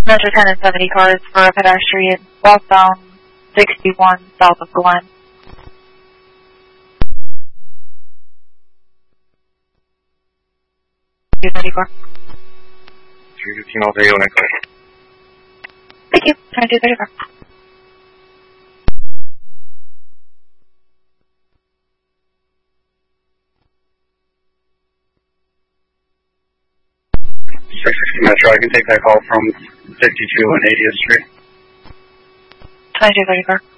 Metro 10 and 70 cars for a pedestrian westbound 61 south of Glen. car. 315 all day, Unique. Thank you. 2234. Metro, I can take that call from 52 and 80th Street. 2234.